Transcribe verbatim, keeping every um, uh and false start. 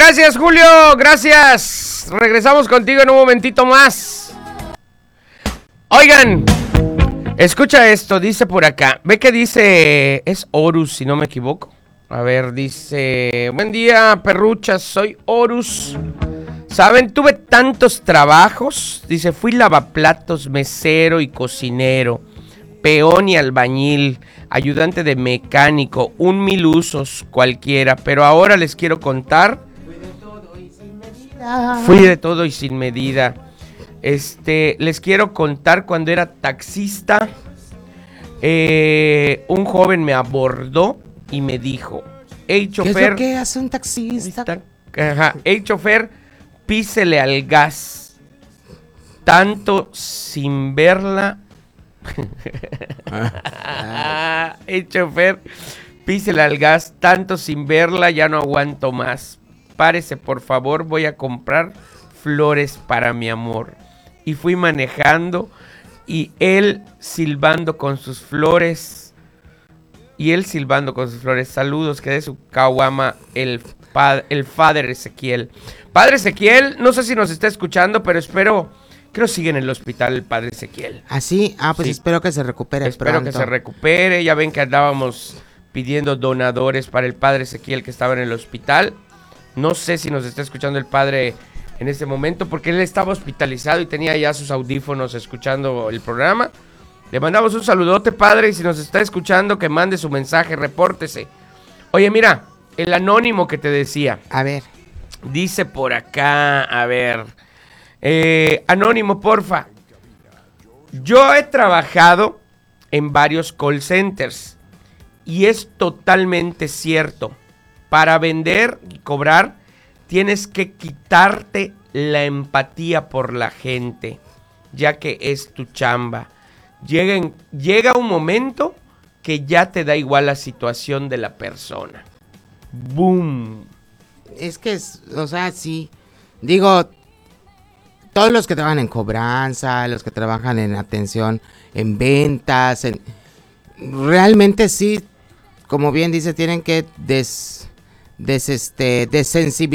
Gracias, Julio, gracias. Regresamos contigo en un momentito más. Oigan, escucha esto, dice por acá. Ve que dice, es Horus, si no me equivoco. A ver, dice, buen día, perruchas, soy Horus. ¿Saben? Tuve tantos trabajos. Dice, fui lavaplatos, mesero y cocinero, peón y albañil, ayudante de mecánico, un mil usos cualquiera. Pero ahora les quiero contar. Fui de todo y sin medida. Este, les quiero contar cuando era taxista. Eh, un joven me abordó y me dijo, hey, chofer. ¿Qué es lo que hace un taxista? Ajá, hey, chofer, písele al gas. Tanto sin verla. Hey, chofer, písele al gas. Tanto sin verla, ya no aguanto más. Párese, por favor, voy a comprar flores para mi amor. Y fui manejando y él silbando con sus flores. Y él silbando con sus flores. Saludos, que de su caguama el, el Padre Ezequiel. Padre Ezequiel, no sé si nos está escuchando, pero espero, creo sigue en el hospital el Padre Ezequiel. ¿Ah, sí? Ah, pues sí. Espero que se recupere Espero pronto. que se recupere. Ya ven que andábamos pidiendo donadores para el Padre Ezequiel que estaba en el hospital. No sé si nos está escuchando el Padre en este momento, porque él estaba hospitalizado y tenía ya sus audífonos escuchando el programa. Le mandamos un saludote, Padre, y si nos está escuchando, que mande su mensaje, repórtese. Oye, mira, el anónimo que te decía. A ver. Dice por acá, a ver. Eh, anónimo, porfa. Yo he trabajado en varios call centers y es totalmente cierto. Para vender y cobrar, tienes que quitarte la empatía por la gente, ya que es tu chamba. Llega, en, llega un momento que ya te da igual la situación de la persona. ¡Boom! Es que, es, o sea, sí. Digo, todos los que trabajan en cobranza, los que trabajan en atención, en ventas, en, realmente sí, como bien dice, tienen que des, des, este, desensibilizar.